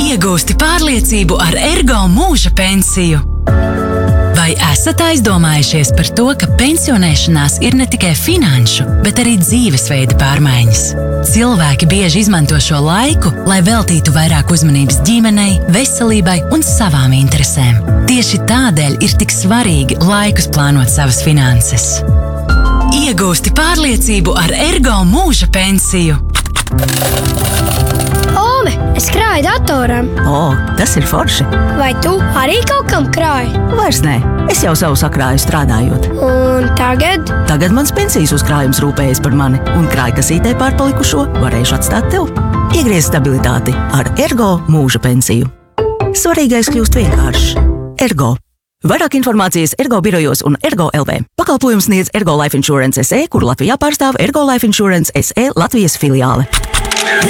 Iegūsti pārliecību ar Ergo mūža pensiju. Vai esat aizdomājušies par to, ka pensionēšanās ir ne tikai finanšu, bet arī dzīvesveida pārmaiņas? Cilvēki bieži izmanto šo laiku, lai veltītu vairāk uzmanības ģimenei, veselībai un savām interesēm. Tieši tādēļ ir tik svarīgi laikus plānot savas finanses. Iegūsti pārliecību ar Ergo mūža pensiju. Ome, es krāju datoram. Tas ir forši. Vai tu arī kaut kam krāji? Vairs nē, es jau savu sakrāju strādājot. Un tagad? Tagad mans pensijas uzkrājums rūpējas par mani, un krājkasītē pārpalikušo varēšu atstāt tev. Iegriez stabilitāti ar Ergo mūža pensiju. Svarīgais kļūst vienkāršs. Ergo. Vairāk informācijas Ergo birojos un Ergo LV. Pakalpojums sniedz Ergo Life Insurance SE, kur Latvijā pārstāv Ergo Life Insurance SE Latvijas filiāle.